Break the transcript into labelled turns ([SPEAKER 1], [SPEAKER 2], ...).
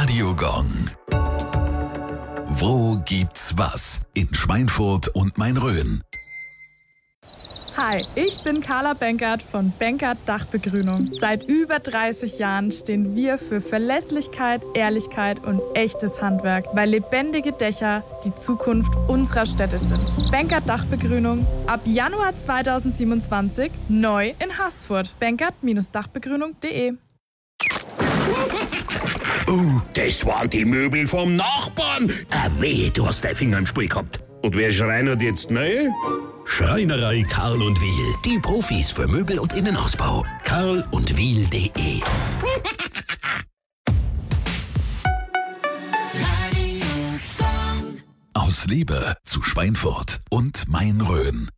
[SPEAKER 1] Radio Gong. Wo gibt's was? In Schweinfurt und Main-Rhön.
[SPEAKER 2] Hi, ich bin Carla Benkert von Benkert Dachbegrünung. Seit über 30 Jahren stehen wir für Verlässlichkeit, Ehrlichkeit und echtes Handwerk, weil lebendige Dächer die Zukunft unserer Städte sind. Benkert Dachbegrünung ab Januar 2027 neu in Haßfurt. Benkert-dachbegrünung.de.
[SPEAKER 3] Oh, das waren die Möbel vom Nachbarn. Wehe, du hast deinen Finger im Spiel gehabt. Und wer schreinert jetzt neu?
[SPEAKER 4] Schreinerei Karl und Wiel. Die Profis für Möbel und Innenausbau. karlundwiel.de
[SPEAKER 1] Aus Liebe zu Schweinfurt und Main-Rhön.